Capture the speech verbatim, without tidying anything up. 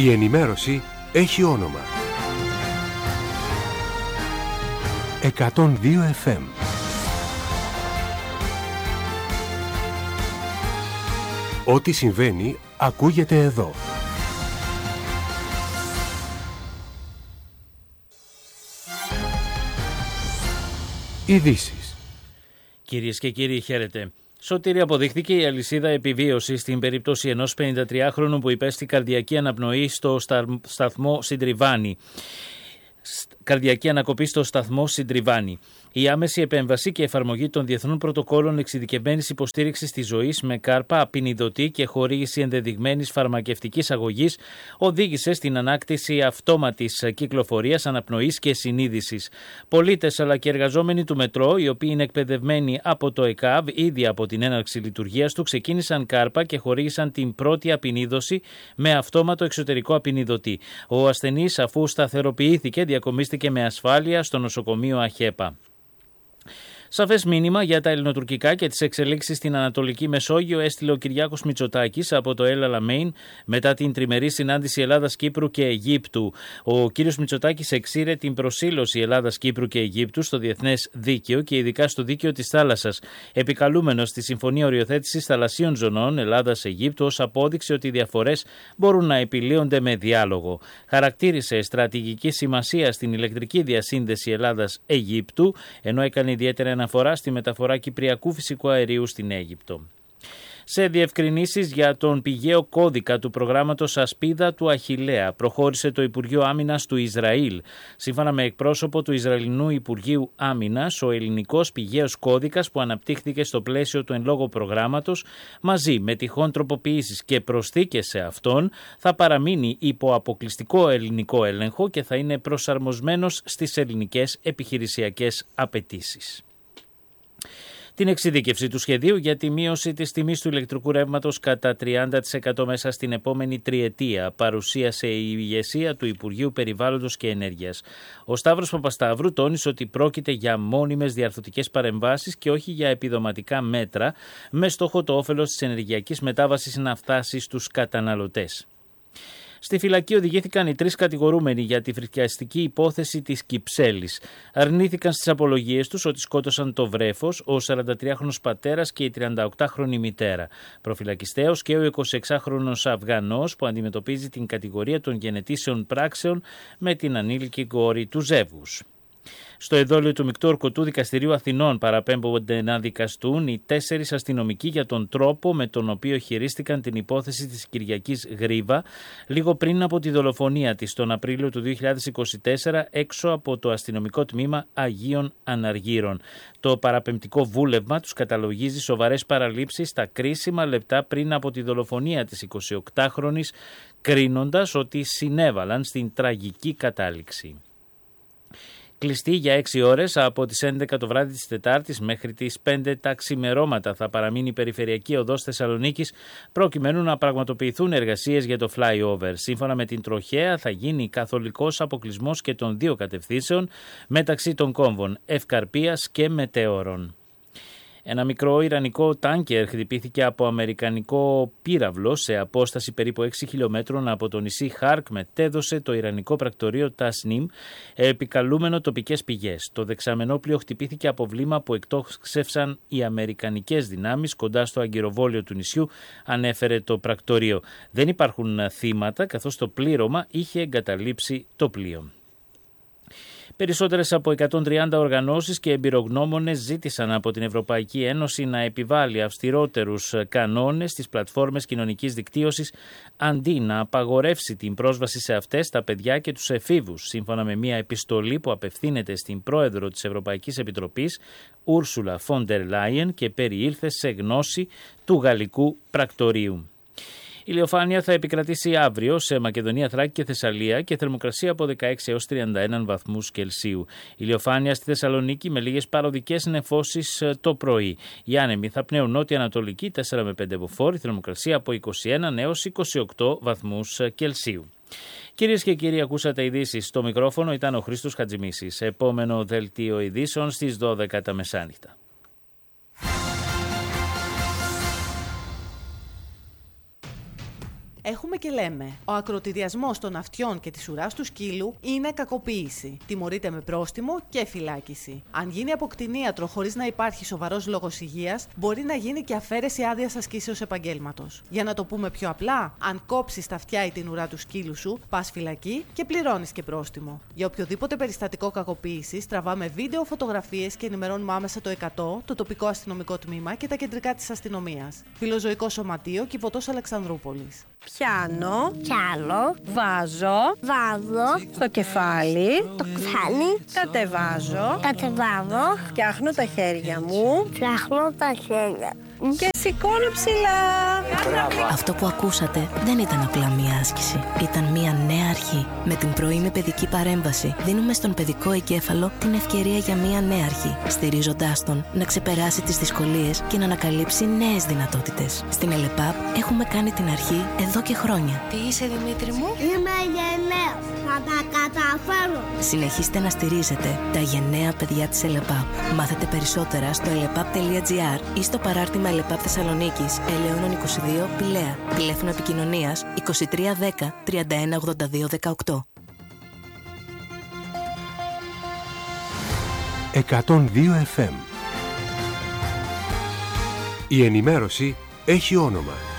Η ενημέρωση έχει όνομα. εκατόν δύο εφ εμ. Ό,τι συμβαίνει ακούγεται εδώ. Ειδήσεις. Κυρίες και κύριοι, χαίρετε. Σωτήρη, αποδείχθηκε η αλυσίδα επιβίωσης στην περίπτωση ενός πενηντατριάχρονου που υπέστη καρδιακή αναπνοή στο σταθμό Συντριβάνη. Καρδιακή ανακοπή στο σταθμό Συντριβάνη. Η άμεση επέμβαση και εφαρμογή των διεθνών πρωτοκόλων εξειδικευμένης υποστήριξης της ζωής με κάρπα, απεινιδωτή και χορήγηση ενδεδειγμένης φαρμακευτικής αγωγής οδήγησε στην ανάκτηση αυτόματης κυκλοφορίας, αναπνοής και συνείδησης. Πολίτες αλλά και εργαζόμενοι του μετρό, οι οποίοι είναι εκπαιδευμένοι από το ΕΚΑΒ ήδη από την έναρξη λειτουργίας του, ξεκίνησαν κάρπα και χορήγησαν την πρώτη απεινίδωση με αυτόματο εξωτερικό απεινιδωτή. Ο ασθενής, αφού σταθεροποιήθηκε, διακομίστηκε με ασφάλεια στο νοσοκομείο Αχέπα. Σαφές μήνυμα για τα ελληνοτουρκικά και τις εξελίξεις στην Ανατολική Μεσόγειο έστειλε ο Κυριάκος Μητσοτάκης από το El Alamein μετά την τριμερή συνάντηση Ελλάδας, Κύπρου και Αιγύπτου. Ο κύριος Μητσοτάκης εξήρε την προσήλωση Ελλάδας, Κύπρου και Αιγύπτου στο διεθνές δίκαιο και ειδικά στο δίκαιο της θάλασσας, επικαλούμενος στη Συμφωνία Οριοθέτησης Θαλασσίων Ζωνών Ελλάδας-Αιγύπτου ως απόδειξη ότι οι διαφορές μπορούν να επιλύονται με διάλογο. Χαρακτήρισε στρατηγική σημασία στην ηλεκτρική διασύνδεση Ελλάδας-Αιγύπτου, ενώ έκανε ιδιαίτερα αναφορά στη μεταφορά κυπριακού φυσικού αερίου στην Αίγυπτο. Σε διευκρινήσεις για τον πηγαίο κώδικα του προγράμματος Ασπίδα του Αχιλλέα προχώρησε το Υπουργείο Άμυνας του Ισραήλ. Σύμφωνα με εκπρόσωπο του Ισραηλινού Υπουργείου Άμυνας, ο ελληνικός πηγαίος κώδικας που αναπτύχθηκε στο πλαίσιο του εν λόγω προγράμματος, μαζί με τυχόν τροποποιήσεις και προσθήκες σε αυτόν, θα παραμείνει υπό αποκλειστικό ελληνικό έλεγχο και θα είναι προσαρμοσμένος στις ελληνικές επιχειρησιακές απαιτήσεις. Την εξειδίκευση του σχεδίου για τη μείωση της τιμής του ηλεκτρικού ρεύματος κατά τριάντα τοις εκατό μέσα στην επόμενη τριετία παρουσίασε η ηγεσία του Υπουργείου Περιβάλλοντος και Ενέργειας. Ο Σταύρος Παπασταύρου τόνισε ότι πρόκειται για μόνιμες διαρθρωτικές παρεμβάσεις και όχι για επιδοματικά μέτρα, με στόχο το όφελος της ενεργειακής μετάβασης να φτάσει στους καταναλωτές. Στη φυλακή οδηγήθηκαν οι τρεις κατηγορούμενοι για τη φρικιαστική υπόθεση της Κυψέλης. Αρνήθηκαν στις απολογίες τους ότι σκότωσαν το βρέφος, ο σαραντατριάχρονος πατέρας και η τριανταοκτάχρονη μητέρα. Προφυλακιστέως και ο εικοσιεξάχρονος Αφγανός που αντιμετωπίζει την κατηγορία των γενετήσεων πράξεων με την ανήλικη κόρη του ζεύγους. Στο εδόλιο του Μεικτού Ορκωτού Δικαστηρίου Αθηνών παραπέμπονται να δικαστούν οι τέσσερις αστυνομικοί για τον τρόπο με τον οποίο χειρίστηκαν την υπόθεση της Κυριακής Γρίβα λίγο πριν από τη δολοφονία της τον Απρίλιο του δύο χιλιάδες είκοσι τέσσερα έξω από το αστυνομικό τμήμα Αγίων Αναργύρων. Το παραπεμπτικό βούλευμα τους καταλογίζει σοβαρές παραλήψεις στα κρίσιμα λεπτά πριν από τη δολοφονία της εικοσιοκτάχρονης, κρίνοντας ότι συνέβαλαν στην τραγική κατάληξη. Κλειστή για έξι ώρες από τις έντεκα το βράδυ της Τετάρτης μέχρι τις πέντε τα ξημερώματα θα παραμείνει η περιφερειακή οδός Θεσσαλονίκης προκειμένου να πραγματοποιηθούν εργασίες για το flyover. Σύμφωνα με την τροχέα θα γίνει καθολικός αποκλεισμός και των δύο κατευθύνσεων μεταξύ των κόμβων Ευκαρπίας και Μετέωρων. Ένα μικρό ιρανικό τάνκερ χτυπήθηκε από αμερικανικό πύραυλο σε απόσταση περίπου έξι χιλιόμετρων από το νησί Χάρκ, μετέδωσε το ιρανικό πρακτορείο Τασνίμ, επικαλούμενο τοπικές πηγές. Το δεξαμενόπλιο χτυπήθηκε από βλήμα που εκτόξευσαν οι αμερικανικές δυνάμεις κοντά στο αγκυροβόλιο του νησιού, ανέφερε το πρακτορείο. Δεν υπάρχουν θύματα, καθώς το πλήρωμα είχε εγκαταλείψει το πλοίο. Περισσότερες από εκατόν τριάντα οργανώσεις και εμπειρογνώμονες ζήτησαν από την Ευρωπαϊκή Ένωση να επιβάλλει αυστηρότερους κανόνες στις πλατφόρμες κοινωνικής δικτύωσης αντί να απαγορεύσει την πρόσβαση σε αυτές τα παιδιά και τους εφήβους, σύμφωνα με μια επιστολή που απευθύνεται στην πρόεδρο της Ευρωπαϊκής Επιτροπής, Ούρσουλα Φον ντερ Λάιεν, και περιήλθε σε γνώση του γαλλικού πρακτορείου. Η ηλιοφάνεια θα επικρατήσει αύριο σε Μακεδονία, Θράκη και Θεσσαλία και θερμοκρασία από δεκαέξι έως τριάντα ένα βαθμούς Κελσίου. Η ηλιοφάνεια στη Θεσσαλονίκη με λίγες παροδικές νεφώσεις το πρωί. Οι άνεμοι θα πνέουν νότια-ανατολική τέσσερα με πέντε μποφόρ, θερμοκρασία από είκοσι ένα έως είκοσι οκτώ βαθμούς Κελσίου. Κυρίες και κύριοι, ακούσατε ειδήσεις. Στο μικρόφωνο ήταν ο Χρήστος Χατζημίσης. Επόμενο δελτίο ειδήσεων στις δώδεκα τα μεσάνυχτα. Έχουμε και λέμε. Ο ακροτηριασμός των αυτιών και της ουράς του σκύλου είναι κακοποίηση. Τιμωρείται με πρόστιμο και φυλάκιση. Αν γίνει από κτηνίατρο χωρίς να υπάρχει σοβαρός λόγος υγείας, μπορεί να γίνει και αφαίρεση άδειας ασκήσεως επαγγέλματος. Για να το πούμε πιο απλά, αν κόψεις τα αυτιά ή την ουρά του σκύλου σου, πας φυλακή και πληρώνεις και πρόστιμο. Για οποιοδήποτε περιστατικό κακοποίησης, τραβάμε βίντεο, φωτογραφίες και ενημερώνουμε άμεσα το εκατό, το τοπικό αστυνομικό τμήμα και τα κεντρικά της αστυνομίας. Φιλοζωικό Σωματείο, Κιβωτός Αλεξανδρούπολης. Πιάνω, Πιάνω, βάζω, βάζω, στο κεφάλι, το κεφάλι, κατεβάζω, κατεβάζω, φτιάχνω τα χέρια μου φτιάχνω τα χέρια. και σηκώνω ψηλά. Αυτό που ακούσατε δεν ήταν απλά μία άσκηση. Ήταν μία νέα αρχή. Με την πρωινή παιδική παρέμβαση δίνουμε στον παιδικό εγκέφαλο την ευκαιρία για μία νέα αρχή, στηρίζοντάς τον να ξεπεράσει τις δυσκολίες και να ανακαλύψει νέες δυνατότητες. Στην ΕΛΕΠΑΠ έχουμε κάνει την αρχή εδώ και χρόνια. Τι είσαι, Δημήτρη μου? Είμαι γενναίος. Θα τα καταφέρω. Συνεχίστε να στηρίζετε τα γενναία παιδιά της ΕΛΕΠΑΠ. Μάθετε περισσότερα στο ελεπαπ τελεία τζι άρ ή στο παράρτημα ΕΛΕΠΑΠ Θεσσαλονίκης, Ελαιώνων είκοσι δύο, Πηλαία. Τηλέφωνο επικοινωνίας είκοσι τρία δέκα τριάντα ένα ογδόντα δύο δεκαοκτώ. εκατόν δύο εφ εμ. Η ενημέρωση έχει όνομα.